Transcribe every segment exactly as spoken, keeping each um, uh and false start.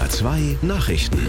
R zwei Nachrichten.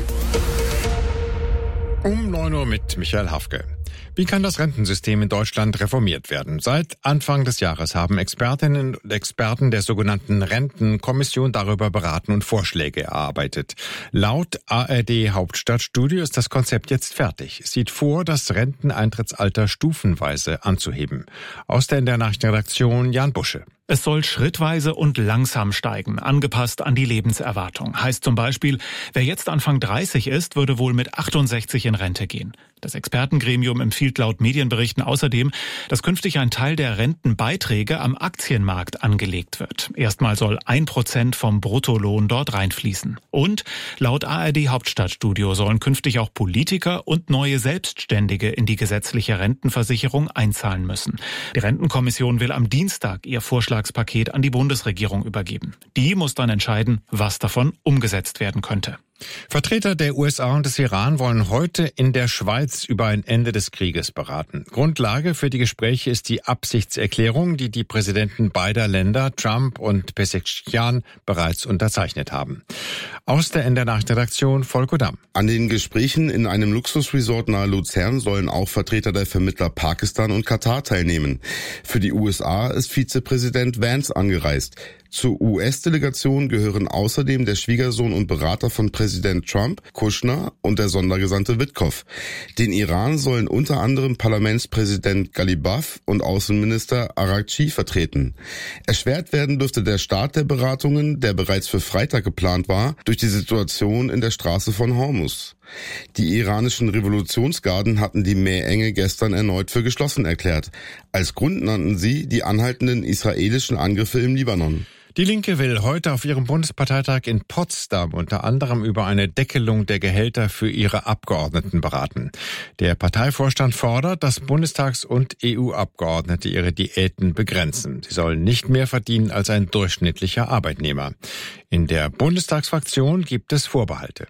Um neun Uhr mit Michael Hafke. Wie kann das Rentensystem in Deutschland reformiert werden? Seit Anfang des Jahres haben Expertinnen und Experten der sogenannten Rentenkommission darüber beraten und Vorschläge erarbeitet. Laut A R D Hauptstadtstudio ist das Konzept jetzt fertig. Es sieht vor, das Renteneintrittsalter stufenweise anzuheben. Aus der N D R-Nachrichtenredaktion Jan Busche. Es soll schrittweise und langsam steigen, angepasst an die Lebenserwartung. Heißt zum Beispiel, wer jetzt Anfang dreißig ist, würde wohl mit achtundsechzig in Rente gehen. Das Expertengremium empfiehlt laut Medienberichten außerdem, dass künftig ein Teil der Rentenbeiträge am Aktienmarkt angelegt wird. Erstmal soll ein Prozent vom Bruttolohn dort reinfließen. Und laut A R D Hauptstadtstudio sollen künftig auch Politiker und neue Selbstständige in die gesetzliche Rentenversicherung einzahlen müssen. Die Rentenkommission will am Dienstag ihr Vorschlagspaket an die Bundesregierung übergeben. Die muss dann entscheiden, was davon umgesetzt werden könnte. Vertreter der U S A und des Iran wollen heute in der Schweiz über ein Ende des Krieges beraten. Grundlage für die Gespräche ist die Absichtserklärung, die die Präsidenten beider Länder, Trump und Pezeshkian, bereits unterzeichnet haben. Aus der N D R-Nachrichtenredaktion Volker Damm. An den Gesprächen in einem Luxusresort nahe Luzern sollen auch Vertreter der Vermittler Pakistan und Katar teilnehmen. Für die U S A ist Vizepräsident Vance angereist. Zur U S-Delegation gehören außerdem der Schwiegersohn und Berater von Präsident Trump, Kushner, und der Sondergesandte Witkow. Den Iran sollen unter anderem Parlamentspräsident Ghalibaf und Außenminister Araghchi vertreten. Erschwert werden dürfte der Start der Beratungen, der bereits für Freitag geplant war, durch die Situation in der Straße von Hormuz. Die iranischen Revolutionsgarden hatten die Meerenge gestern erneut für geschlossen erklärt. Als Grund nannten sie die anhaltenden israelischen Angriffe im Libanon. Die Linke will heute auf ihrem Bundesparteitag in Potsdam unter anderem über eine Deckelung der Gehälter für ihre Abgeordneten beraten. Der Parteivorstand fordert, dass Bundestags- und E U-Abgeordnete ihre Diäten begrenzen. Sie sollen nicht mehr verdienen als ein durchschnittlicher Arbeitnehmer. In der Bundestagsfraktion gibt es Vorbehalte.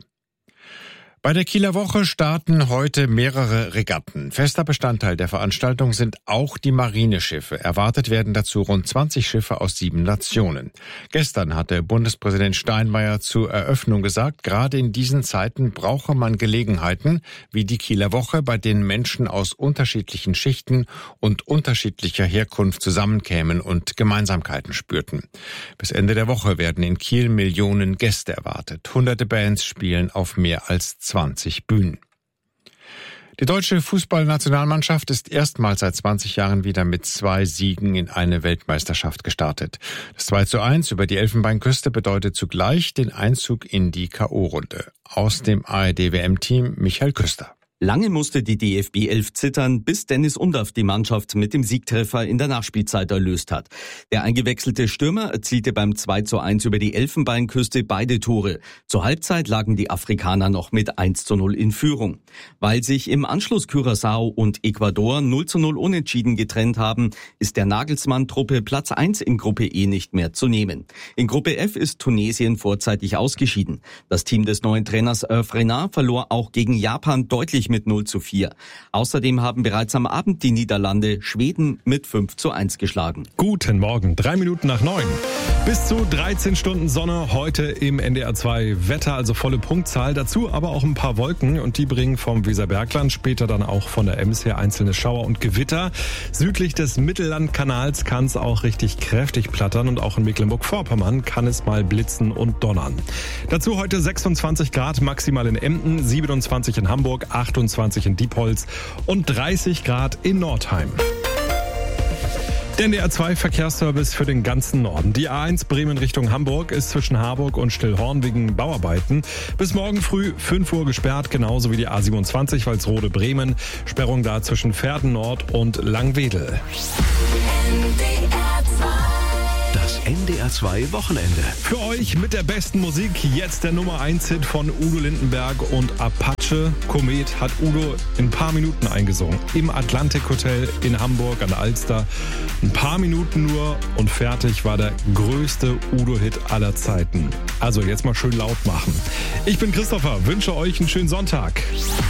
Bei der Kieler Woche starten heute mehrere Regatten. Fester Bestandteil der Veranstaltung sind auch die Marineschiffe. Erwartet werden dazu rund zwanzig Schiffe aus sieben Nationen. Gestern hatte Bundespräsident Steinmeier zur Eröffnung gesagt, gerade in diesen Zeiten brauche man Gelegenheiten wie die Kieler Woche, bei denen Menschen aus unterschiedlichen Schichten und unterschiedlicher Herkunft zusammenkämen und Gemeinsamkeiten spürten. Bis Ende der Woche werden in Kiel Millionen Gäste erwartet. Hunderte Bands spielen auf mehr als zwanzig Bühnen. Die deutsche Fußballnationalmannschaft ist erstmals seit zwanzig Jahren wieder mit zwei Siegen in eine Weltmeisterschaft gestartet. Das zwei zu eins über die Elfenbeinküste bedeutet zugleich den Einzug in die K O-Runde. Aus dem A R D-W M-Team Michael Küster. Lange musste die D F B elf zittern, bis Dennis Undaff die Mannschaft mit dem Siegtreffer in der Nachspielzeit erlöst hat. Der eingewechselte Stürmer erzielte beim zwei zu eins über die Elfenbeinküste beide Tore. Zur Halbzeit lagen die Afrikaner noch mit eins zu null in Führung. Weil sich im Anschluss Curaçao und Ecuador null zu null unentschieden getrennt haben, ist der Nagelsmann-Truppe Platz eins in Gruppe E nicht mehr zu nehmen. In Gruppe F ist Tunesien vorzeitig ausgeschieden. Das Team des neuen Trainers Hervé Renard verlor auch gegen Japan deutlich mit null zu vier. Außerdem haben bereits am Abend die Niederlande Schweden mit fünf zu eins geschlagen. Guten Morgen, drei Minuten nach neun. Bis zu dreizehn Stunden Sonne heute im N D R zwei Wetter, also volle Punktzahl. Dazu aber auch ein paar Wolken und die bringen vom Weserbergland, später dann auch von der Ems her einzelne Schauer und Gewitter. Südlich des Mittellandkanals kann es auch richtig kräftig plattern und auch in Mecklenburg-Vorpommern kann es mal blitzen und donnern. Dazu heute sechsundzwanzig Grad maximal in Emden, siebenundzwanzig in Hamburg, achtundzwanzig in Diepholz und dreißig Grad in Nordheim. Der N D R zwei Verkehrsservice für den ganzen Norden. Die A eins Bremen Richtung Hamburg ist zwischen Harburg und Stillhorn wegen Bauarbeiten bis morgen früh fünf Uhr gesperrt, genauso wie die A siebenundzwanzig Walsrode Bremen. Sperrung da zwischen Verden Nord und Langwedel. Das N D R zwei Wochenende. Für euch mit der besten Musik jetzt der Nummer eins Hit von Udo Lindenberg und Apache. Komet hat Udo in ein paar Minuten eingesungen. Im Atlantik Hotel in Hamburg an der Alster. Ein paar Minuten nur und fertig war der größte Udo-Hit aller Zeiten. Also jetzt mal schön laut machen. Ich bin Christopher, wünsche euch einen schönen Sonntag.